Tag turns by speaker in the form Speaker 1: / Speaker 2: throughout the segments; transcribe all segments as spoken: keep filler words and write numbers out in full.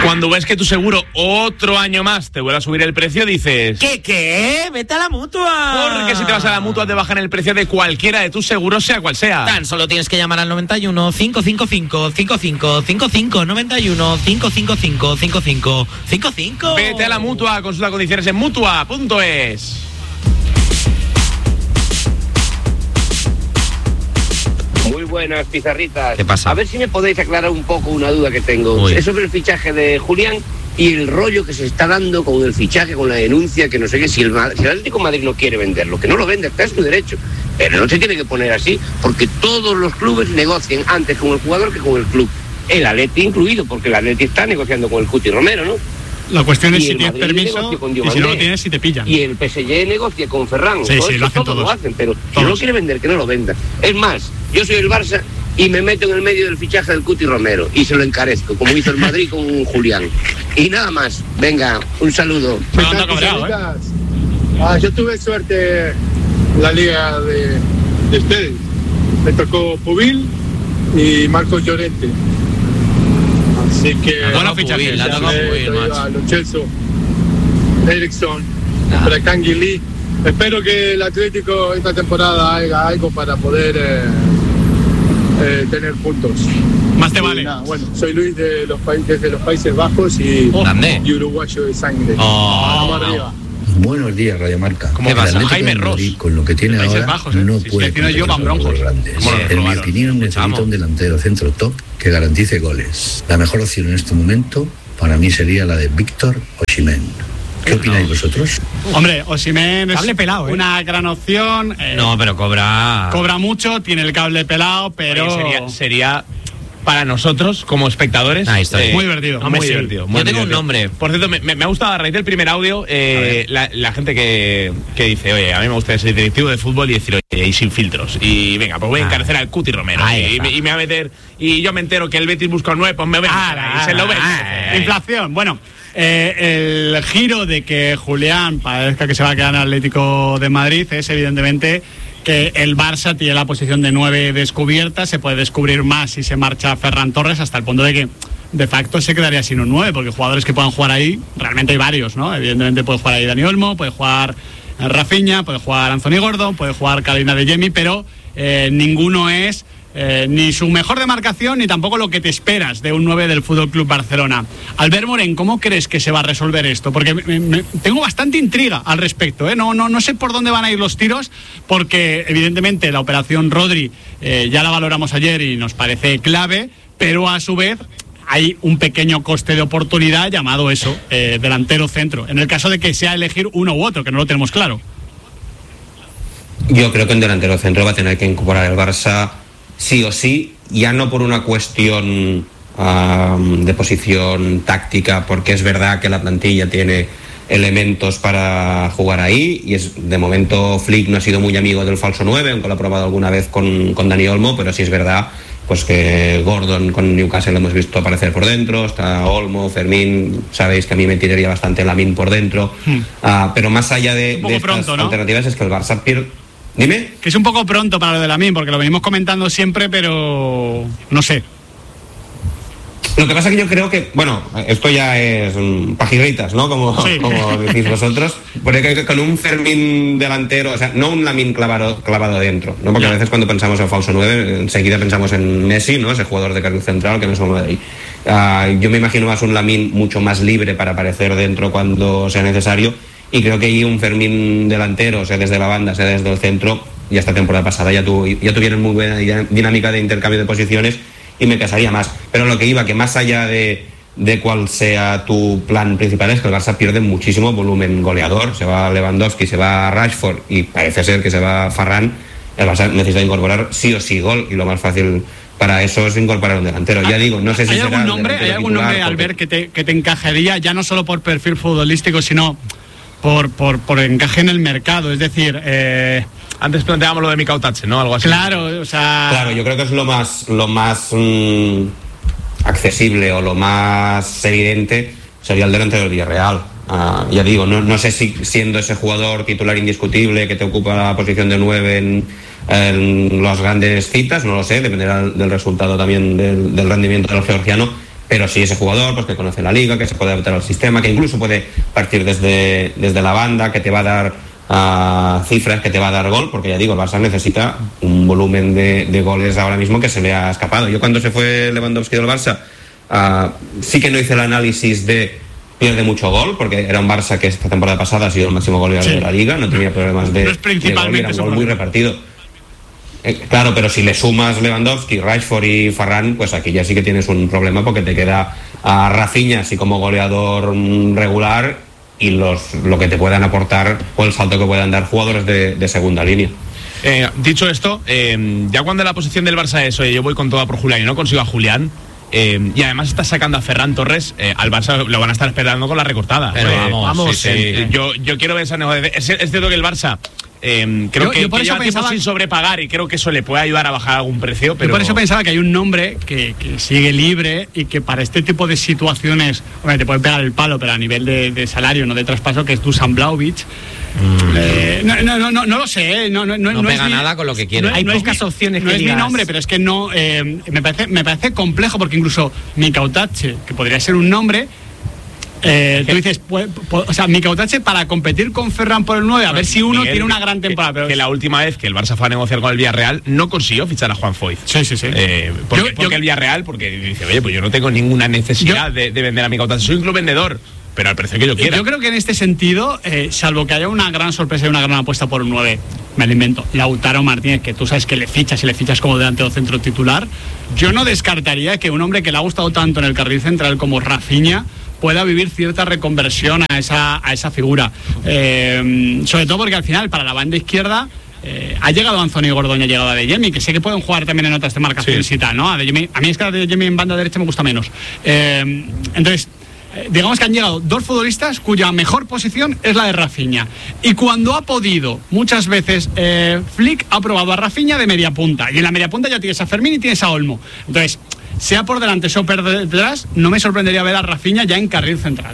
Speaker 1: Cuando ves que tu seguro otro año más te vuelve a subir el precio, dices...
Speaker 2: ¿Qué, qué? ¡Vete a la Mutua!
Speaker 1: Porque si te vas a la Mutua te bajan el precio de cualquiera de tus seguros, sea cual sea.
Speaker 2: Tan solo tienes que llamar al noventa y uno, cinco cinco cinco, cinco cinco cinco cinco, noventa y uno, cinco cinco cinco, cinco cinco cinco cinco.
Speaker 1: Vete a la Mutua, consulta condiciones en mutua punto es.
Speaker 3: Muy buenas, pizarritas.
Speaker 2: ¿Qué pasa?
Speaker 3: A ver si me podéis aclarar un poco una duda que tengo.
Speaker 2: Uy.
Speaker 3: Es sobre el fichaje de Julián y el rollo que se está dando con el fichaje, con la denuncia, que no sé qué, si el, si el Atlético de Madrid no quiere venderlo, que no lo vende, está en su derecho. Pero no se tiene que poner así, porque todos los clubes negocian antes con el jugador que con el club. El Atleti incluido, porque el Atleti está negociando con el Cuti Romero, ¿no?
Speaker 4: La cuestión es
Speaker 3: Y
Speaker 4: si
Speaker 3: el
Speaker 4: tienes
Speaker 3: Madrid
Speaker 4: permiso
Speaker 3: negocia con
Speaker 4: y si
Speaker 3: Diomandé.
Speaker 4: no lo tienes, si te pillan.
Speaker 3: Y el P S G negocia con Ferran.
Speaker 4: Sí,
Speaker 3: Todo
Speaker 4: sí,
Speaker 3: esto
Speaker 4: lo hacen
Speaker 3: todos
Speaker 4: todos.
Speaker 3: lo hacen, pero si
Speaker 4: Todos.
Speaker 3: no lo quiere vender, que no lo venda. Es más, yo soy el Barça y me meto en el medio del fichaje del Cuti Romero y se lo encarezco, como hizo el Madrid con Julián. Y nada más. Venga, un saludo.
Speaker 4: Me lo han cobrado, ¿eh?
Speaker 5: Ah, yo tuve suerte en la liga de, de ustedes. Me tocó Pubil y Marcos Llorente. Así que
Speaker 2: Bueno, fichaje, la tocó Pubil, macho.
Speaker 5: a Lo Celso, Eriksson,
Speaker 2: Ah.
Speaker 5: Brecán Guilí. Espero que el Atlético esta temporada haga algo para poder eh, eh, tener puntos.
Speaker 4: Más te
Speaker 5: Y
Speaker 4: vale.
Speaker 5: nada, bueno, soy Luis de los países de los Países Bajos y,
Speaker 2: Grande.
Speaker 5: y uruguayo de sangre.
Speaker 2: Oh,
Speaker 5: Vamos
Speaker 2: no.
Speaker 5: arriba.
Speaker 6: Buenos días, Radio Marca.
Speaker 1: ¿Cómo
Speaker 6: El
Speaker 1: pasa?
Speaker 6: Atlético
Speaker 1: Jaime
Speaker 6: de Madrid,
Speaker 1: Ross.
Speaker 6: con lo que tiene
Speaker 4: Países
Speaker 6: ahora,
Speaker 4: Bajos, ¿eh?
Speaker 6: no
Speaker 4: Si se
Speaker 6: puede
Speaker 4: decide yo,
Speaker 6: competir
Speaker 4: van
Speaker 6: con
Speaker 4: broncos.
Speaker 6: los grandes.
Speaker 1: ¿Cómo lo
Speaker 6: En mi
Speaker 1: robaron?
Speaker 6: opinión, necesita un delantero centro top que garantice goles. La mejor opción en este momento, para mí, sería la de Víctor Osimhen. ¿Qué opináis vosotros?
Speaker 4: Hombre, Osimhen es
Speaker 7: Cable pelado, ¿eh?
Speaker 4: una gran opción. eh,
Speaker 2: No, pero cobra...
Speaker 4: Cobra mucho, tiene el cable pelado, pero...
Speaker 1: Oye, sería, sería para nosotros, como espectadores,
Speaker 2: Ahí está.
Speaker 4: Muy divertido.
Speaker 1: Muy
Speaker 4: Hombre, sí.
Speaker 1: divertido. muy
Speaker 2: Yo tengo un
Speaker 1: divertido.
Speaker 2: nombre.
Speaker 1: Por cierto, me, me ha gustado a raíz del primer audio eh, la, la gente que, que dice, oye, a mí me gustaría ser directivo de fútbol y decir, oye, y sin filtros. Y venga, pues voy a
Speaker 2: Ah.
Speaker 1: encarecer al Cuti Romero.
Speaker 2: Ahí
Speaker 1: Y,
Speaker 2: está.
Speaker 1: me- y me va a meter, y yo me entero que el Betis busca un nueve, pues me voy a y se lo ven.
Speaker 4: Inflación. Bueno, eh, el giro de que Julián parezca que se va a quedar en Atlético de Madrid es evidentemente que el Barça tiene la posición de nueve descubierta, se puede descubrir más si se marcha Ferran Torres, hasta el punto de que de facto se quedaría sin un nueve, porque jugadores que puedan jugar ahí, realmente hay varios, ¿no? Evidentemente puede jugar ahí Dani Olmo, puede jugar eh, Rafinha, puede jugar Anthony Gordon, puede jugar Carolina de Jemi, pero eh, ninguno es eh, ni su mejor demarcación ni tampoco lo que te esperas de un nueve del Fútbol Club Barcelona. Albert Morén, ¿cómo crees que se va a resolver esto? Porque me, me, tengo bastante intriga al respecto, ¿eh? No, no, no sé por dónde van a ir los tiros, porque evidentemente la operación Rodri eh, ya la valoramos ayer y nos parece clave, pero a su vez hay un pequeño coste de oportunidad llamado eso, eh, delantero centro, en el caso de que sea elegir uno u otro, que no lo tenemos claro.
Speaker 8: Yo creo que en delantero centro va a tener que incorporar el Barça sí o sí, ya no por una cuestión um, de posición táctica, porque es verdad que la plantilla tiene elementos para jugar ahí y es de momento Flick no ha sido muy amigo del falso nueve, aunque lo ha probado alguna vez con, con Dani Olmo, pero sí es verdad pues que Gordon con Newcastle lo hemos visto aparecer por dentro, está Olmo, Fermín, sabéis que a mí me tiraría bastante Lamine por dentro, hmm. uh, pero más allá de,
Speaker 4: un poco
Speaker 8: de estas
Speaker 4: pronto, ¿no?
Speaker 8: alternativas es que el Barça pierde. Dime.
Speaker 4: Que es un poco pronto para lo de Lamine, porque lo venimos comentando siempre, pero no sé.
Speaker 8: Lo que pasa es que yo creo que, bueno, esto ya es um, pajiritas, ¿no? Como, sí. como decís vosotros. Porque con un Fermín delantero, o sea, no un Lamine clavado, clavado dentro, ¿no? Porque a veces cuando pensamos en falso nueve, enseguida pensamos en Messi, ¿no? Ese jugador de carril central que no es como de ahí. Uh, yo me imagino más un Lamine mucho más libre para aparecer dentro cuando sea necesario. Y creo que ahí un Fermín delantero, sea desde la banda, sea desde el centro, ya esta temporada pasada ya, tu, ya tuvieron muy buena dinámica de intercambio de posiciones y me casaría más. Pero lo que iba, que más allá de, de cuál sea tu plan principal, es que el Barça pierde muchísimo volumen goleador. Se va Lewandowski, se va Rashford y parece ser que se va Ferran. El Barça necesita incorporar sí o sí gol y lo más fácil para eso es incorporar un delantero. Ya digo, no sé si
Speaker 4: ¿Hay
Speaker 8: será
Speaker 4: algún nombre, ¿hay algún nombre, Albert, que te, que te encajaría ya no solo por perfil futbolístico, sino por, por, por encaje en el mercado? Es decir, eh...
Speaker 1: antes planteábamos lo de Mikau Tatse, ¿no? Algo así.
Speaker 4: Claro, o sea...
Speaker 8: Claro, yo creo que es lo más, lo más mmm, accesible o lo más evidente sería el delantero del Villarreal. Uh, ya digo, no, no sé si siendo ese jugador titular indiscutible que te ocupa la posición de nueve en, en las grandes citas, no lo sé, dependerá del resultado también del, del rendimiento del georgiano, pero sí ese jugador pues que conoce la liga, que se puede adaptar al sistema, que incluso puede partir desde, desde la banda, que te va a dar uh, cifras, que te va a dar gol, porque ya digo, el Barça necesita un volumen de, de goles ahora mismo que se le ha escapado. Yo cuando se fue Lewandowski del Barça, uh, sí que no hice el análisis de pierde mucho gol, porque era un Barça que esta temporada pasada ha sido el máximo goleador sí. de la liga, no tenía problemas de,
Speaker 4: no es principalmente
Speaker 8: de gol, era un gol muy repartido. Eh, claro, pero si le sumas Lewandowski, Rashford y Ferran, pues aquí ya sí que tienes un problema, porque te queda a Rafinha así como goleador regular y los lo que te puedan aportar o el salto que puedan dar jugadores de, de segunda línea.
Speaker 1: Eh, dicho esto, eh, ya cuando la posición del Barça es, oye, yo voy con toda por Julián y no consigo a Julián, eh, y además está sacando a Ferran Torres, eh, al Barça lo van a estar esperando con la recortada.
Speaker 2: Pero
Speaker 1: eh,
Speaker 2: vamos,
Speaker 1: vamos
Speaker 2: sí,
Speaker 1: eh,
Speaker 2: sí.
Speaker 1: Yo, yo quiero ver esa negociación. Es, es cierto que el Barça Eh, creo
Speaker 4: yo,
Speaker 1: que,
Speaker 4: yo por
Speaker 1: que
Speaker 4: eso
Speaker 1: lleva
Speaker 4: pensaba,
Speaker 1: tiempo sin sobrepagar y creo que eso le puede ayudar a bajar algún precio, pero...
Speaker 4: Yo por eso pensaba que hay un nombre que, que sigue libre y que para este tipo de situaciones, hombre, te puede pegar el palo, pero a nivel de, de salario, no de traspaso, que es Dusan Vlahovic. Mm. Eh, no, no, no, no, no lo sé, eh, no, no, no,
Speaker 2: no,
Speaker 4: no
Speaker 2: pega
Speaker 4: es mi,
Speaker 2: nada con lo que quiere.
Speaker 4: No,
Speaker 2: hay
Speaker 4: no
Speaker 2: pocas
Speaker 4: es mi,
Speaker 2: opciones
Speaker 4: no
Speaker 2: que
Speaker 4: es
Speaker 2: digas.
Speaker 4: mi nombre, pero es que no, eh, me, parece, me parece complejo, porque incluso Mikautache, que podría ser un nombre... Eh, tú dices, pues, pues, o sea, Mikautache para competir con Ferran por el nueve, a ver si uno
Speaker 1: Miguel,
Speaker 4: tiene una gran temporada.
Speaker 1: Que,
Speaker 4: pero
Speaker 1: que la última vez que el Barça fue a negociar con el Villarreal no consiguió fichar a Juan Foyth.
Speaker 4: Sí, sí, sí.
Speaker 1: Eh, porque,
Speaker 4: yo,
Speaker 1: porque
Speaker 4: yo,
Speaker 1: el Villarreal, porque dice, oye, pues yo no tengo ninguna necesidad yo, de, de vender a Mikautache, soy un club vendedor, pero al precio que yo quiera.
Speaker 4: Yo creo que en este sentido, eh, salvo que haya una gran sorpresa y una gran apuesta por un nueve, me lo invento, Lautaro Martínez, que tú sabes que le fichas y le fichas como delantero centro titular, yo no descartaría que un hombre que le ha gustado tanto en el carril central como Rafinha pueda vivir cierta reconversión a esa, a esa figura. Eh, sobre todo porque al final, para la banda izquierda, eh, ha llegado Anthony Gordon y ha llegado Adeyemi, que sé que pueden jugar también en otras demarcaciones sí. y tal, ¿no? Adeyemi, a mí es que Adeyemi en banda derecha me gusta menos. Eh, entonces, eh, digamos que han llegado dos futbolistas cuya mejor posición es la de Rafinha. Y cuando ha podido, muchas veces, eh, Flick ha probado a Rafinha de media punta. Y en la media punta ya tienes a Fermín y tienes a Olmo. Entonces, sea por delante, sea por detrás, no me sorprendería ver a Rafinha ya en carril central.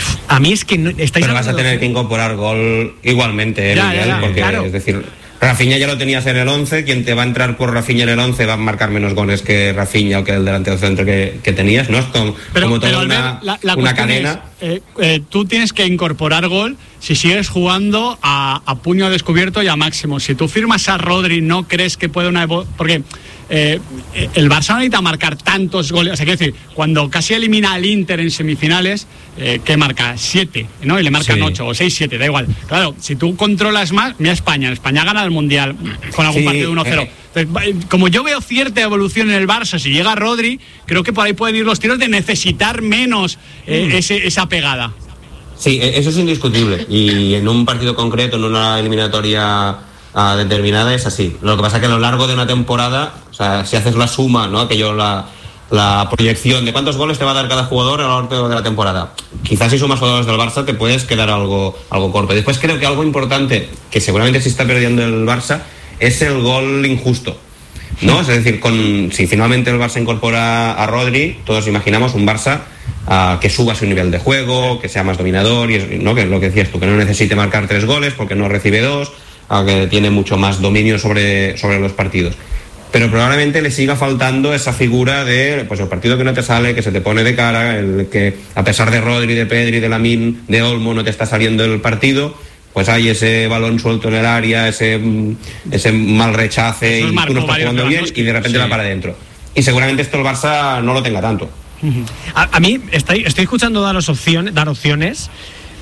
Speaker 2: A mí es que no, estáis
Speaker 8: pero vas a tener que incorporar gol igualmente,
Speaker 4: ya,
Speaker 8: Miguel,
Speaker 4: ya, ya,
Speaker 8: porque
Speaker 4: claro.
Speaker 8: es decir, Rafinha ya lo tenías en el once, quien te va a entrar por Rafinha en el once va a marcar menos goles que Rafinha o que el delantero centro que, que tenías, ¿no? Es como,
Speaker 4: pero,
Speaker 8: como toda
Speaker 4: pero
Speaker 8: una,
Speaker 4: ver, la, la
Speaker 8: una cadena.
Speaker 4: Es, eh, eh, tú tienes que incorporar gol si sigues jugando a, a puño descubierto y a máximo. Si tú firmas a Rodri, ¿no crees que puede una... Evo- porque eh, el Barça no necesita marcar tantos goles. O sea, quiero decir, cuando casi elimina al Inter en semifinales, eh, ¿qué marca? Siete, ¿no? Y le marcan sí. ocho o seis, siete, da igual. Claro, si tú controlas más, mira España. En España gana el Mundial con algún sí, partido uno cero. Eh. Entonces, como yo veo cierta evolución en el Barça, si llega Rodri, creo que por ahí pueden ir los tiros de necesitar menos eh, mm. ese, esa pegada.
Speaker 8: Sí, eso es indiscutible. Y en un partido concreto, en una eliminatoria uh, determinada, es así. Lo que pasa es que a lo largo de una temporada, o sea, si haces la suma, ¿no? Que yo la, la proyección de cuántos goles te va a dar cada jugador a lo largo de la temporada. Quizás si sumas jugadores del Barça te puedes quedar algo, algo corto. Después creo que algo importante, que seguramente se está perdiendo el Barça, es el gol injusto, ¿no? Es decir, con, si finalmente el Barça incorpora a Rodri, todos imaginamos un Barça uh, que suba su nivel de juego, que sea más dominador, y es, ¿no? Que es lo que decías tú, que no necesite marcar tres goles porque no recibe dos, uh, que tiene mucho más dominio sobre, sobre los partidos. Pero probablemente le siga faltando esa figura de pues el partido que no te sale, que se te pone de cara, el que a pesar de Rodri, de Pedri, de Lamine, de Olmo no te está saliendo el partido. Pues hay ese balón suelto en el área, ese, ese mal rechace, y tú no estás jugando bien y de repente sí. va para adentro. Y seguramente esto el Barça no lo tenga tanto.
Speaker 7: A, a mí estoy, estoy escuchando dar opciones, dar opciones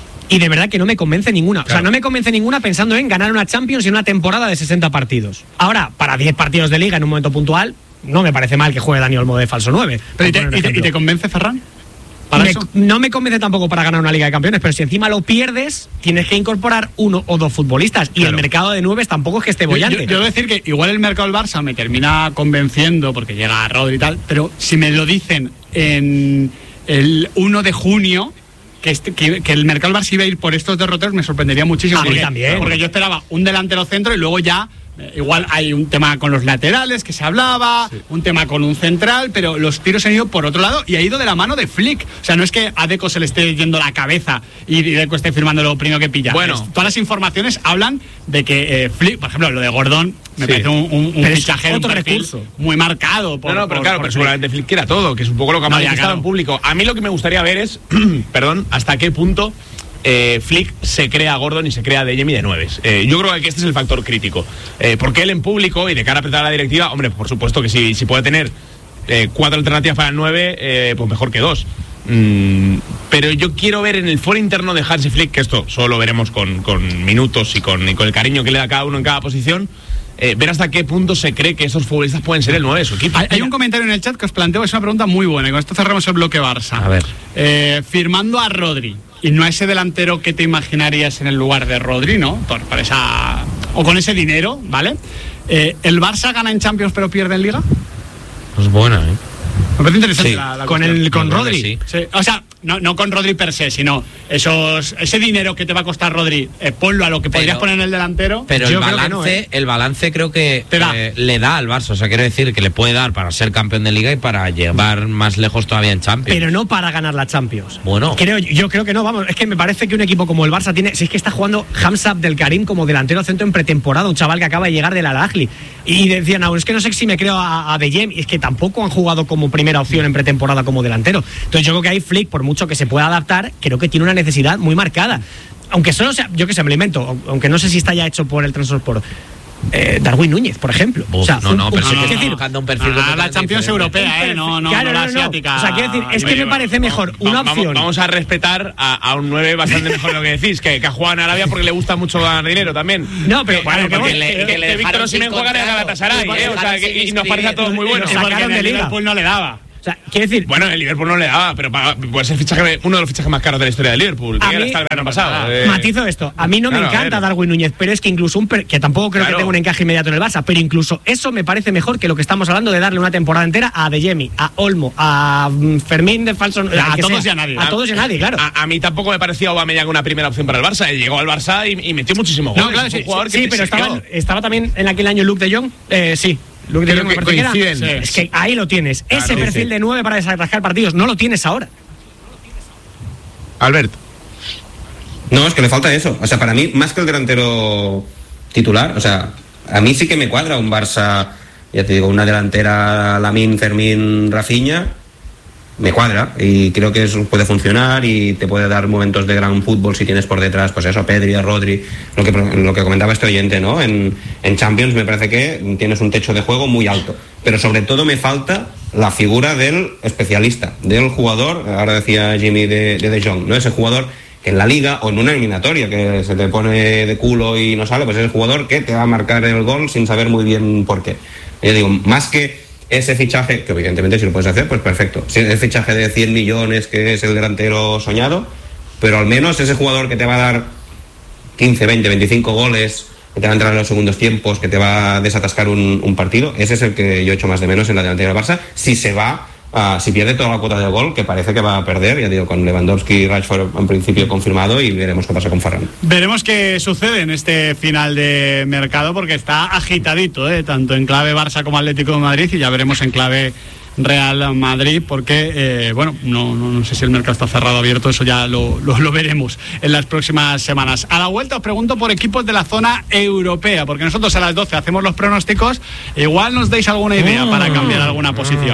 Speaker 7: y de verdad que no me convence ninguna. Claro. O sea, no me convence ninguna pensando en ganar una Champions y una temporada de sesenta partidos. Ahora, para diez partidos de liga en un momento puntual, no me parece mal que juegue Dani Olmo de falso nueve.
Speaker 4: ¿Pero y te, y, te, ¿Y te convence Ferran?
Speaker 7: Me, no me convence tampoco para ganar una Liga de Campeones, pero si encima lo pierdes, tienes que incorporar uno o dos futbolistas. Y claro. el mercado de nueves tampoco es que esté bollante.
Speaker 4: Yo, yo, yo debo decir que igual el mercado del Barça me termina convenciendo porque llega Rodri y tal, pero si me lo dicen en el uno de junio, que, este, que, que el mercado del Barça iba a ir por estos derroteros, me sorprendería muchísimo.
Speaker 7: A
Speaker 4: porque,
Speaker 7: mí también.
Speaker 4: Porque yo esperaba un delantero centro y luego ya Eh, igual hay un tema con los laterales que se hablaba, sí. un tema con un central, pero los tiros han ido por otro lado y ha ido de la mano de Flick. O sea, no es que a Deco se le esté yendo la cabeza y Deco esté firmando lo primero que pilla.
Speaker 1: Bueno,
Speaker 4: es, todas las informaciones hablan de que eh, Flick, por ejemplo, lo de Gordon, me sí. parece un, un, un fichaje,
Speaker 7: otro
Speaker 4: un
Speaker 7: recurso
Speaker 4: muy marcado. Por,
Speaker 1: no, no, pero
Speaker 4: por,
Speaker 1: claro,
Speaker 4: por
Speaker 1: pero seguramente Flick quiera todo, que es un poco lo que ha no, manifestado claro. en público. A mí lo que me gustaría ver es, perdón, hasta qué punto Eh, Flick se crea a Gordon y se crea a Adeyemi de nueves. Eh, yo creo que este es el factor crítico. Eh, porque él en público y de cara a apretar a la directiva, hombre, por supuesto que si, si puede tener eh, cuatro alternativas para el nueve, eh, pues mejor que dos. Mm, pero yo quiero ver en el foro interno de Hansi Flick, que esto solo lo veremos con, con minutos y con, y con el cariño que le da cada uno en cada posición. Eh, ver hasta qué punto se cree que esos futbolistas pueden ser el nueve de su equipo.
Speaker 4: Hay, hay un comentario en el chat que os planteo, es una pregunta muy buena, y con esto cerramos el bloque Barça.
Speaker 2: A ver.
Speaker 4: Eh, firmando a Rodri, y no a ese delantero que te imaginarías en el lugar de Rodri, ¿no? Por, por esa, o con ese dinero, ¿vale? Eh, ¿El Barça gana en Champions pero pierde en Liga?
Speaker 2: Pues buena, ¿eh?
Speaker 4: Me parece interesante
Speaker 2: sí.
Speaker 4: la, la
Speaker 7: con el con Rodri.
Speaker 2: Sí.
Speaker 4: Sí. O sea, no, no con Rodri per se, sino esos ese dinero que te va a costar Rodri, eh, ponlo a lo que pero, podrías poner en el delantero.
Speaker 2: Pero el balance,
Speaker 4: no, ¿eh?
Speaker 2: el balance creo que
Speaker 4: da.
Speaker 2: eh, le da al Barça. O sea, quiero decir que le puede dar para ser campeón de Liga y para llevar más lejos todavía en Champions.
Speaker 7: Pero no para ganar la Champions.
Speaker 2: Bueno.
Speaker 7: Creo, yo creo que no, vamos. Es que me parece que un equipo como el Barça tiene. Si es que está jugando Hamza Abdelkarim como delantero centro en pretemporada, un chaval que acaba de llegar del Al-Ahly. Y decían, no, es que no sé si me creo a, a Adeyemi. Y es que tampoco han jugado como primera opción en pretemporada como delantero. Entonces yo creo que ahí Flick, por mucho que se pueda adaptar, creo que tiene una necesidad muy marcada. Aunque solo sea, yo que sé, me lo invento, aunque no sé si está ya hecho por el Transport. Eh, Darwin Núñez, por ejemplo.
Speaker 2: Uf, o sea, no, no, pero
Speaker 7: un,
Speaker 2: sí
Speaker 7: un,
Speaker 2: que
Speaker 7: decir,
Speaker 2: buscando un perfil
Speaker 4: a la Champions europea, eh, no, no,
Speaker 7: claro,
Speaker 4: no la
Speaker 7: no, no,
Speaker 4: asiática.
Speaker 7: O sea, quiero decir, es que me parece mejor una
Speaker 1: vamos,
Speaker 7: opción.
Speaker 1: Vamos a respetar a, a un nueve bastante mejor de lo que decís, que, que ha jugado en Arabia porque le gusta mucho ganar dinero también.
Speaker 7: No, pero
Speaker 1: bueno,
Speaker 7: bueno,
Speaker 1: porque
Speaker 7: que,
Speaker 1: le, que, que, que Víctor Osimhen juega en el Galatasaray, eh, o sea, que, y nos parece a todos muy bueno.
Speaker 7: Sacaron de Liga.
Speaker 4: Liverpool no le daba.
Speaker 7: O sea, quiero decir,
Speaker 1: bueno, el Liverpool no le daba, pero para, puede ser fichaje, uno de los fichajes más caros de la historia del Liverpool, que era hasta el verano pasado.
Speaker 7: Eh, matizo esto, a mí no claro, me encanta Darwin Núñez, pero es que incluso un per, que tampoco creo claro. que tenga un encaje inmediato en el Barça, pero incluso eso me parece mejor que lo que estamos hablando de darle una temporada entera a Adeyemi, a Olmo, a Fermín de Falso,
Speaker 4: a, a todos sea, y a nadie.
Speaker 7: A todos y a nadie, claro.
Speaker 1: A, a mí tampoco me parecía Aubameyang una primera opción para el Barça, él llegó al Barça y, y metió muchísimo goles.
Speaker 7: No, claro, sí, sí, sí pero estaba, estaba también en aquel año Luke de Jong, eh, sí. Lo que, que coinciden. Que es que ahí lo tienes. Claro, ese perfil sí. de nueve para desatascar partidos no lo tienes ahora.
Speaker 1: Albert.
Speaker 8: No, es que le falta eso. O sea, para mí, más que el delantero titular, o sea, a mí sí que me cuadra un Barça, ya te digo, una delantera Lamine, Fermín, Rafinha. Me cuadra y creo que eso puede funcionar y te puede dar momentos de gran fútbol si tienes por detrás, pues eso, Pedri, a Rodri, lo que, lo que comentaba este oyente, ¿no? En, en Champions me parece que tienes un techo de juego muy alto, pero sobre todo me falta la figura del especialista, del jugador, ahora decía Jimmy de, de De Jong, ¿no? Ese jugador que en la Liga o en una eliminatoria que se te pone de culo y no sale, pues es el jugador que te va a marcar el gol sin saber muy bien por qué. Yo digo, más que ese fichaje, que evidentemente si lo puedes hacer, pues perfecto. Si ese fichaje de cien millones que es el delantero soñado, pero al menos ese jugador que te va a dar quince, veinte, veinticinco goles, que te va a entrar en los segundos tiempos, que te va a desatascar un, un partido, ese es el que yo echo más de menos en la delantera del Barça. Si se va, uh, si pierde toda la cuota de gol, que parece que va a perder, ya digo, con Lewandowski y Rashford en principio confirmado, y veremos qué pasa con Ferran.
Speaker 4: Veremos qué sucede en este final de mercado, porque está agitadito, ¿eh? Tanto en clave Barça como Atlético de Madrid, y ya veremos en clave Real Madrid, porque eh, bueno, no, no, no sé si el mercado está cerrado o abierto, eso ya lo, lo, lo veremos en las próximas semanas. A la vuelta os pregunto por equipos de la zona europea, porque nosotros a las doce hacemos los pronósticos, igual nos deis alguna idea mm. para cambiar alguna posición.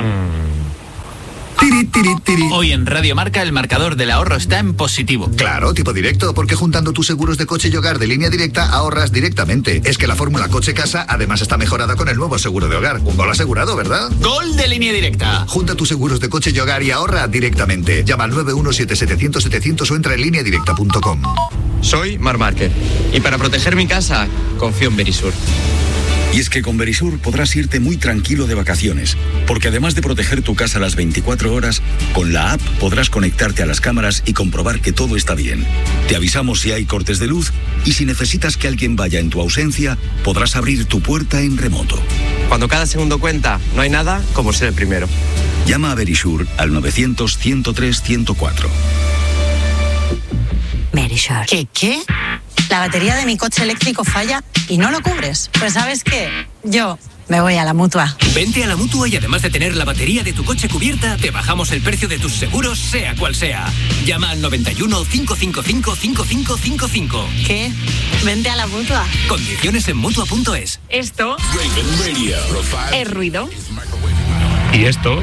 Speaker 9: Tiri, tiri, tiri. Hoy en Radio Marca el marcador del ahorro está en positivo.
Speaker 10: Claro, tipo directo, porque juntando tus seguros de coche y hogar de Línea Directa ahorras directamente. Es que la fórmula coche-casa además está mejorada con el nuevo seguro de hogar. Un gol asegurado, ¿verdad?
Speaker 9: Gol de Línea Directa.
Speaker 10: Junta tus seguros de coche y hogar y ahorra directamente. Llama al nueve uno siete setecientos setecientos o entra en línea directa punto com.
Speaker 11: Soy Mar Márquez y para proteger mi casa confío en Verisur.
Speaker 12: Y es que con Verisur podrás irte muy tranquilo de vacaciones, porque además de proteger tu casa las veinticuatro horas, con la app podrás conectarte a las cámaras y comprobar que todo está bien. Te avisamos si hay cortes de luz y si necesitas que alguien vaya en tu ausencia, podrás abrir tu puerta en remoto.
Speaker 11: Cuando cada segundo cuenta, no hay nada como ser el primero.
Speaker 12: Llama a Verisur al novecientos, ciento tres, ciento cuatro.
Speaker 13: Verisur.
Speaker 9: ¿Qué qué?
Speaker 13: la batería de mi coche eléctrico falla y no lo cubres. Pues ¿sabes qué? Yo me voy a la Mutua.
Speaker 14: Vente a la Mutua y además de tener la batería de tu coche cubierta, te bajamos el precio de tus seguros, sea cual sea. Llama al noventa y uno, cinco cinco cinco, cinco cinco cinco cinco.
Speaker 13: ¿Qué? Vente a la Mutua.
Speaker 14: Condiciones en Mutua punto es.
Speaker 15: Esto es ruido.
Speaker 16: Y esto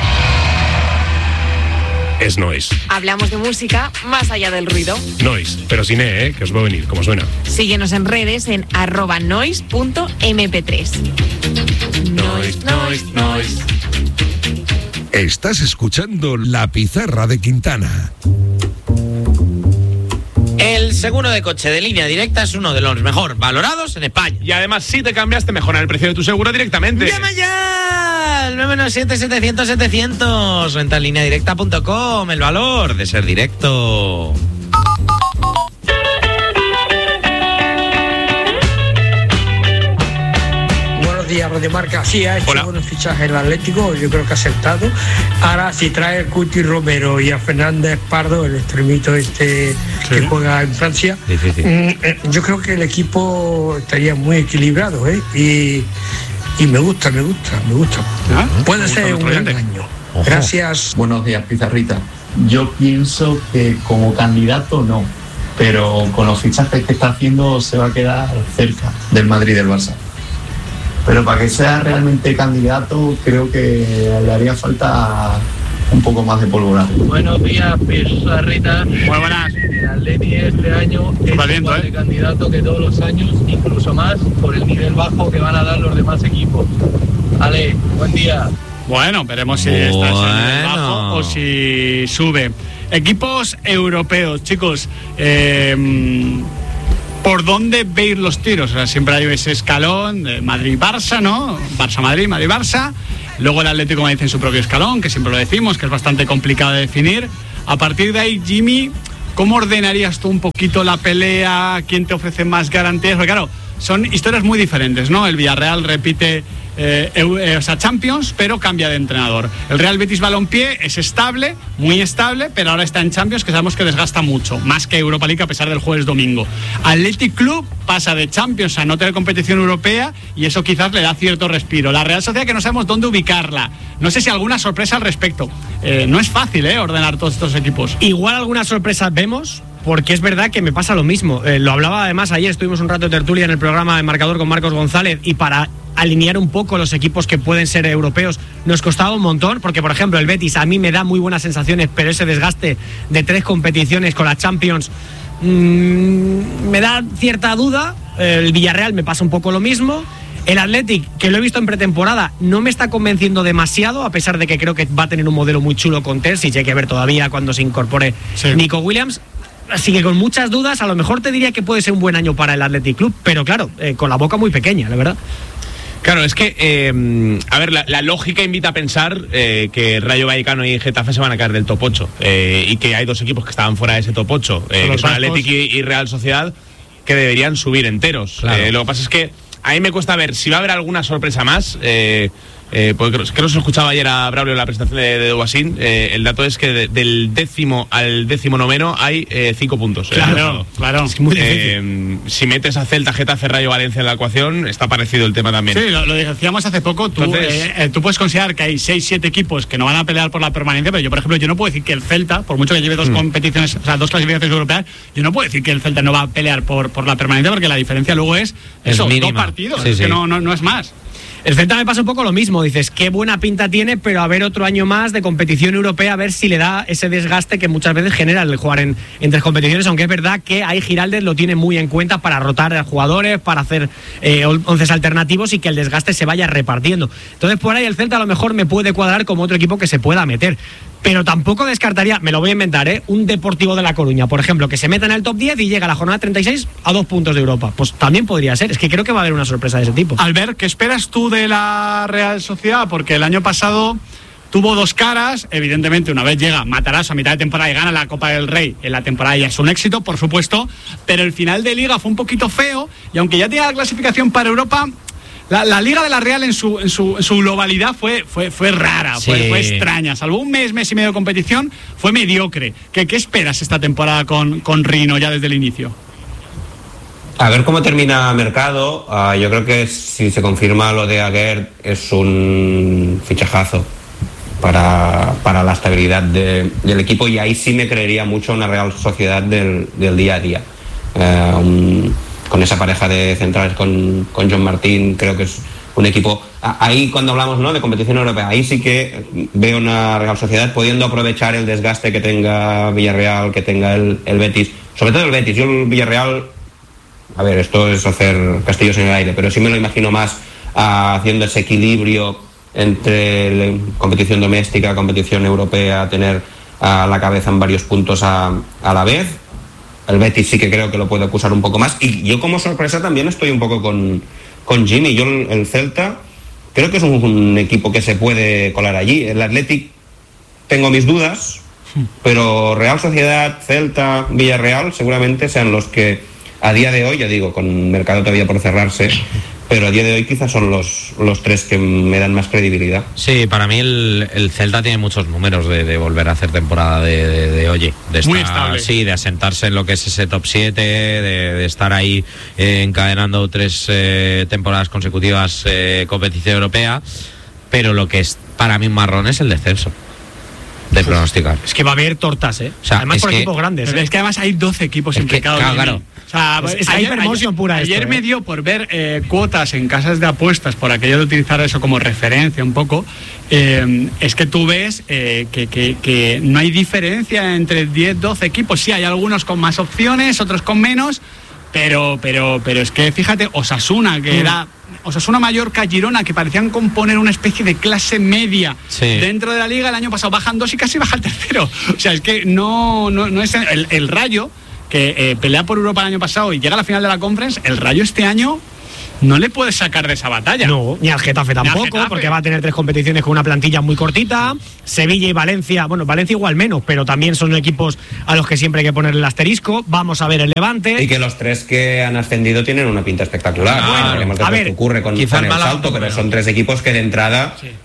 Speaker 16: es noise.
Speaker 15: Hablamos de música más allá del ruido.
Speaker 16: Noise, pero sin E, ¿eh? Que os va a venir, como suena.
Speaker 15: Síguenos en redes en arroba noise punto eme pe tres.
Speaker 16: Noise, noise, noise.
Speaker 17: Estás escuchando La Pizarra de Quintana.
Speaker 2: El seguro de coche de Línea Directa es uno de los mejor valorados en España.
Speaker 1: Y además, si te cambias, te mejoran el precio de tu seguro directamente.
Speaker 2: ¡Llama ya! El nueve nueve siete, setecientos, setecientos. Renta en línea directa punto com. El valor de ser directo.
Speaker 18: Buenos días, Radio Marca. Sí, ha hecho
Speaker 1: Hola.
Speaker 18: buenos fichajes el Atlético, yo creo que ha acertado. Ahora, si trae el Cuti Romero y a Fernández Pardo, el extremito este sí. que juega en Francia,
Speaker 2: Difícil.
Speaker 18: mm, yo creo que el equipo estaría muy equilibrado, ¿eh? Y, y me gusta, me gusta, me gusta.
Speaker 4: ¿Ah?
Speaker 18: Puede
Speaker 4: Me
Speaker 18: ser
Speaker 4: gusta
Speaker 18: un gran
Speaker 4: oyente.
Speaker 18: año. Gracias.
Speaker 19: Buenos días, Pizarrita. Yo pienso que como candidato no, pero con los fichajes que está haciendo se va a quedar cerca del Madrid y del Barça. Pero para que sea realmente candidato creo que le haría falta un poco más de pólvora.
Speaker 20: Buenos días, Pizarrita.
Speaker 4: Muy buenas.
Speaker 20: El Atleti este año es
Speaker 4: Súper bien,
Speaker 20: igual
Speaker 4: ¿eh?
Speaker 20: de candidato que todos los años, incluso más por el nivel bajo que van a dar los demás equipos. Ale, buen día.
Speaker 4: Bueno, veremos si
Speaker 2: Bueno.
Speaker 4: está en el nivel bajo o si sube. Equipos europeos, chicos. Eh, ¿Por dónde veis los tiros? O sea, siempre hay ese escalón de Madrid-Barça, ¿no? Barça-Madrid, Madrid-Barça. Luego el Atlético Madrid en su propio escalón, que siempre lo decimos, que es bastante complicado de definir. A partir de ahí, Jimmy, ¿cómo ordenarías tú un poquito la pelea? ¿Quién te ofrece más garantías? Porque claro, son historias muy diferentes, ¿no? El Villarreal repite eh, eh, o sea, Champions, pero cambia de entrenador. El Real Betis Balompié es estable, muy estable, pero ahora está en Champions, que sabemos que desgasta mucho, más que Europa League a pesar del jueves domingo. Athletic Club pasa de Champions a no tener competición europea y eso quizás le da cierto respiro. La Real Sociedad, que no sabemos dónde ubicarla. No sé si alguna sorpresa al respecto. Eh, no es fácil, ¿eh? Ordenar todos estos equipos.
Speaker 7: Igual algunas sorpresas vemos, porque es verdad que me pasa lo mismo. Eh, lo hablaba además ayer, estuvimos un rato de tertulia en el programa de Marcador con Marcos González, y para alinear un poco los equipos que pueden ser europeos nos costaba un montón, porque por ejemplo el Betis a mí me da muy buenas sensaciones, pero ese desgaste de tres competiciones con la Champions mmm, me da cierta duda. El Villarreal me pasa un poco lo mismo. El Athletic, que lo he visto en pretemporada, no me está convenciendo demasiado, a pesar de que creo que va a tener un modelo muy chulo con Terzic, hay que ver todavía cuando se incorpore sí. Nico Williams. Así que con muchas dudas, a lo mejor te diría que puede ser un buen año para el Athletic Club, pero claro, eh, con la boca muy pequeña, la verdad.
Speaker 1: Claro, es que, eh, a ver, la, la lógica invita a pensar eh, que Rayo Vallecano y Getafe se van a caer del top ocho eh, y que hay dos equipos que estaban fuera de ese top ocho, eh, que son Athletic y, y Real Sociedad, que deberían subir enteros. Claro. Eh, lo que pasa es que a mí me cuesta ver si va a haber alguna sorpresa más. Eh, Eh, porque creo, creo que se lo escuchaba ayer a Braulio en la presentación de, de Duasín. Eh, el dato es que de, del décimo al décimo noveno hay eh, cinco puntos.
Speaker 4: Claro,
Speaker 1: eh,
Speaker 4: claro.
Speaker 1: Es muy difícil. Eh, si metes a Celta, Getafe, Rayo, Valencia en la ecuación, está parecido el tema también.
Speaker 4: Sí, lo, lo decíamos hace poco. Tú, Entonces, eh, eh, tú puedes considerar que hay seis, siete equipos que no van a pelear por la permanencia, pero yo, por ejemplo, yo no puedo decir que el Celta, por mucho que lleve dos mm. competiciones, o sea, dos clasificaciones europeas, yo no puedo decir que el Celta no va a pelear por, por la permanencia, porque la diferencia luego es, es eso, mínima. Dos partidos, sí, es sí. que no, no, no es más.
Speaker 7: El Celta me pasa un poco lo mismo, dices, qué buena pinta tiene, pero a ver otro año más de competición europea, a ver si le da ese desgaste que muchas veces genera el jugar en, en tres competiciones, aunque es verdad que ahí Giraldez lo tiene muy en cuenta para rotar a jugadores, para hacer eh, onces alternativos y que el desgaste se vaya repartiendo. Entonces por ahí el Celta a lo mejor me puede cuadrar como otro equipo que se pueda meter. Pero tampoco descartaría, me lo voy a inventar, ¿eh? un Deportivo de La Coruña, por ejemplo, que se meta en el top diez y llega a la jornada treinta y seis a dos puntos de Europa. Pues también podría ser, es que creo que va a haber una sorpresa de ese tipo.
Speaker 4: Albert, ¿qué esperas tú de la Real Sociedad? Porque el año pasado tuvo dos caras, evidentemente una vez llega Matarazzo a mitad de temporada y gana la Copa del Rey, en la temporada ya es un éxito, por supuesto, pero el final de Liga fue un poquito feo y aunque ya tenía la clasificación para Europa... La, la Liga de la Real en su, en su, en su globalidad fue, fue, fue rara, sí. fue, fue extraña. Salvo un mes, mes y medio de competición, fue mediocre. ¿Qué, qué esperas esta temporada con, con Rino ya desde el inicio?
Speaker 8: A ver cómo termina mercado. Uh, yo creo que si se confirma lo de Aguerd es un fichajazo para, para la estabilidad de, del equipo, y ahí sí me creería mucho una Real Sociedad del, del día a día. Uh, un, con esa pareja de centrales con, con John Martín, creo que es un equipo. Ahí cuando hablamos, ¿no?, de competición europea, ahí sí que veo una Real Sociedad pudiendo aprovechar el desgaste que tenga Villarreal, que tenga el, el Betis, sobre todo el Betis. Yo el Villarreal, a ver, esto es hacer castillos en el aire, pero sí me lo imagino más uh, haciendo ese equilibrio entre la competición doméstica, competición europea, tener uh, la cabeza en varios puntos a, a la vez. El Betis sí que creo que lo puede acusar un poco más, y yo como sorpresa también estoy un poco con, con Jimmy. Yo el, el Celta creo que es un, un equipo que se puede colar allí. El Athletic tengo mis dudas, pero Real Sociedad, Celta, Villarreal seguramente sean los que a día de hoy, ya digo, con mercado todavía por cerrarse, pero a día de hoy quizás son los, los tres que me dan más credibilidad.
Speaker 2: Sí, para mí el, el Celta tiene muchos números de, de volver a hacer temporada de, de, de oye, de estar,
Speaker 4: muy estable.
Speaker 2: Sí, de asentarse en lo que es ese top siete, de, de estar ahí eh, encadenando tres eh, temporadas consecutivas eh, competición europea, pero lo que es para mí un marrón es el descenso. De Uf, pronosticar.
Speaker 7: Es que va a haber tortas, ¿eh?
Speaker 2: O sea,
Speaker 7: además por
Speaker 2: que,
Speaker 7: equipos grandes.
Speaker 4: ¿eh? Es que además hay doce equipos implicados.
Speaker 2: Claro, claro.
Speaker 4: O sea,
Speaker 7: es, es ayer, hypermotion pura
Speaker 4: Ayer
Speaker 7: esto,
Speaker 4: me
Speaker 7: ¿eh?
Speaker 4: dio por ver eh, cuotas en casas de apuestas, por aquello de utilizar eso como referencia un poco. Eh, es que tú ves eh, que, que, que no hay diferencia entre diez, doce equipos. Sí, hay algunos con más opciones, otros con menos. Pero, pero, pero es que fíjate, Osasuna, que mm. era Osasuna, Mallorca, Girona, que parecían componer una especie de clase media sí. dentro de la liga, el año pasado bajan dos y casi baja el tercero. O sea, es que no, no, no es el, el Rayo, que eh, pelea por Europa el año pasado y llega a la final de la Conference. El Rayo este año no le puedes sacar de esa batalla.
Speaker 7: No, ni al Getafe tampoco, al Getafe. Porque va a tener tres competiciones con una plantilla muy cortita. Sevilla y Valencia, bueno, Valencia igual menos, pero también son equipos a los que siempre hay que ponerle el asterisco. Vamos a ver el Levante.
Speaker 8: Y que los tres que han ascendido tienen una pinta espectacular.
Speaker 7: Ah, bueno,
Speaker 8: a ver, ocurre con, con el salto, pero son tres equipos que de entrada sí.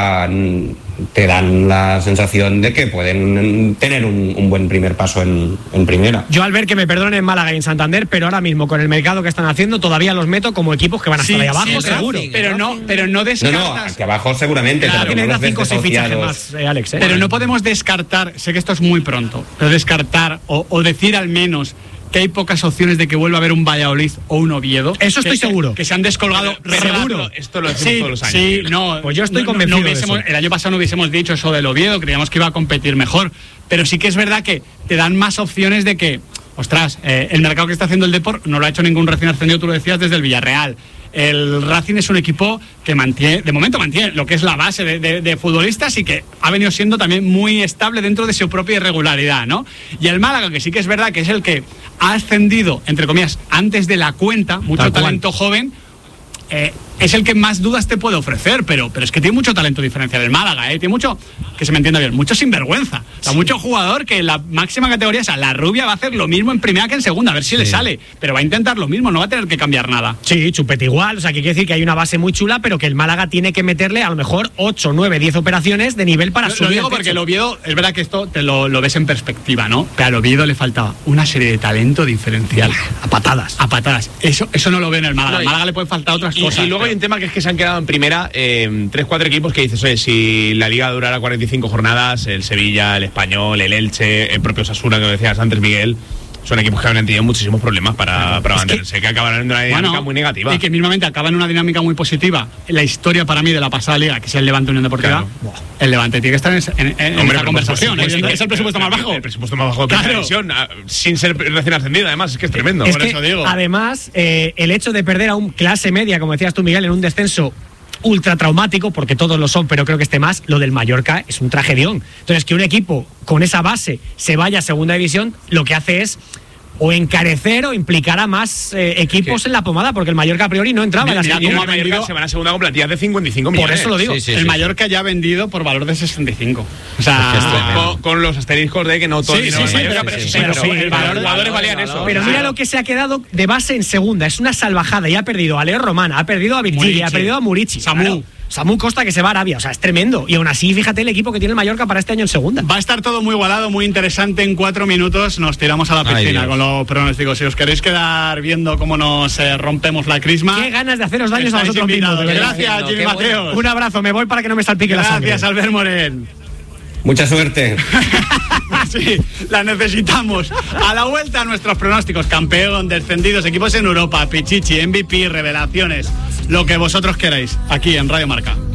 Speaker 8: uh, te dan la sensación de que pueden tener un, un buen primer paso en, en primera.
Speaker 7: Yo al ver que me perdonen en Málaga y en Santander, pero ahora mismo con el mercado que están haciendo todavía los meto como equipos que van a estar sí, ahí abajo,
Speaker 4: sí,
Speaker 7: seguro.
Speaker 4: Racing, pero no, pero no descartas.
Speaker 8: No, no, aquí abajo seguramente.
Speaker 7: Claro,
Speaker 8: pero
Speaker 7: no cinco o seis fichajes más, eh, Alex. ¿eh?
Speaker 4: Pero no podemos descartar, sé que esto es muy pronto, pero descartar o, o decir al menos que hay pocas opciones de que vuelva a haber un Valladolid o un Oviedo.
Speaker 7: Eso estoy
Speaker 4: que,
Speaker 7: seguro.
Speaker 4: Que, que se han descolgado.
Speaker 7: Pero, pero seguro.
Speaker 1: Esto lo decimos
Speaker 4: sí,
Speaker 1: todos los años.
Speaker 4: Sí, no.
Speaker 7: Pues yo estoy
Speaker 4: no,
Speaker 7: convencido
Speaker 4: no, no hubiésemos,
Speaker 7: de eso.
Speaker 4: El año pasado no hubiésemos dicho eso del Oviedo, creíamos que iba a competir mejor. Pero sí que es verdad que te dan más opciones de que, ostras, eh, el mercado que está haciendo el Depor no lo ha hecho ningún recién ascendido, tú lo decías, desde el Villarreal. El Racing es un equipo que mantiene, de momento mantiene lo que es la base de, de, de futbolistas y que ha venido siendo también muy estable dentro de su propia irregularidad, ¿no? Y el Málaga, que sí que es verdad que es el que ha ascendido, entre comillas, antes de la cuenta, mucho talento joven, eh, es el que más dudas te puede ofrecer, pero, pero es que tiene mucho talento diferencial el Málaga, ¿eh? Tiene mucho, que se me entienda bien, mucho sinvergüenza. O sea, sí. mucho jugador que en la máxima categoría, o sea, la Rubia va a hacer lo mismo en primera que en segunda, a ver si sí. le sale, pero va a intentar lo mismo, no va a tener que cambiar nada.
Speaker 7: Sí, chupete igual, o sea, que quiere decir que hay una base muy chula, pero que el Málaga tiene que meterle a lo mejor ocho, nueve, diez operaciones de nivel para
Speaker 4: lo,
Speaker 7: subir.
Speaker 4: Lo digo porque el Oviedo, es verdad que esto te lo, lo ves en perspectiva, ¿no? Pero al Oviedo le faltaba una serie de talento diferencial.
Speaker 7: A patadas.
Speaker 4: A patadas. Eso, eso no lo ve en el Málaga. Al no, Málaga le pueden faltar otras
Speaker 1: y,
Speaker 4: cosas.
Speaker 1: Y luego
Speaker 4: pero...
Speaker 1: hay un tema que es que se han quedado en primera eh, tres, cuatro equipos que dices, oye, si la liga durara cuarenta y cinco jornadas, el Sevilla, el Español, el Elche, el propio Osasuna, que decías antes, Miguel, son equipos que han tenido muchísimos problemas para, para mantenerse, que, que acabarán en una dinámica bueno, muy negativa.
Speaker 4: Y que mismamente acaban en una dinámica muy positiva. La historia para mí de la pasada liga, que es el Levante Unión Deportiva, claro. el Levante tiene que estar en, en, en
Speaker 1: Hombre,
Speaker 4: esta conversación. Es, es el presupuesto más bajo.
Speaker 1: El presupuesto más bajo de
Speaker 4: claro.
Speaker 1: división, sin ser recién ascendido, además, es que es tremendo.
Speaker 7: Es
Speaker 1: por
Speaker 7: que,
Speaker 1: eso digo.
Speaker 7: Además, eh, el hecho de perder a un clase media, como decías tú, Miguel, en un descenso ultra traumático, porque todos lo son, pero creo que este más, lo del Mallorca es un tragedión. Entonces, que un equipo con esa base se vaya a segunda división, lo que hace es o encarecer o implicar a más eh, equipos ¿Qué? en la pomada, porque el Mallorca a priori no entraba en la
Speaker 1: segunda.
Speaker 7: segunda.
Speaker 1: El Mallorca se van a segunda con plantilla de cincuenta y cinco millones.
Speaker 7: Por eso lo digo.
Speaker 4: Sí, sí, el sí, Mallorca sí. ya ha vendido por valor de sesenta y cinco. O
Speaker 1: sea, con, con los asteriscos de que no todo
Speaker 4: sí,
Speaker 1: sí, sí,
Speaker 4: Mallorca,
Speaker 1: pero,
Speaker 4: sí,
Speaker 1: pero,
Speaker 4: sí,
Speaker 1: pero
Speaker 4: sí,
Speaker 1: el valor de jugadores valían eso.
Speaker 7: Pero mira lo que se ha quedado de base en segunda, es una salvajada y ha perdido a Leo Román, ha perdido a Virgili, ha perdido a Murici.
Speaker 4: Samu.
Speaker 7: Samu Costa que se va a Arabia, o sea, es tremendo. Y aún así, fíjate el equipo que tiene el Mallorca para este año en segunda.
Speaker 4: Va a estar todo muy igualado, muy interesante. En cuatro minutos nos tiramos a la piscina. Ay, con los pronósticos. Si os queréis quedar viendo cómo nos eh, rompemos la crisma.
Speaker 7: Qué ganas de haceros daños a vosotros mismos.
Speaker 4: Gracias, no, Jimmy Mateos. Bueno.
Speaker 7: Un abrazo, me voy para que no me salpique la sangre.
Speaker 4: Gracias, Albert Morén.
Speaker 8: Mucha suerte.
Speaker 4: Sí, la necesitamos. A la vuelta, nuestros pronósticos: campeón, descendidos, equipos en Europa, Pichichi, M V P, revelaciones, lo que vosotros queráis, aquí en Radio Marca.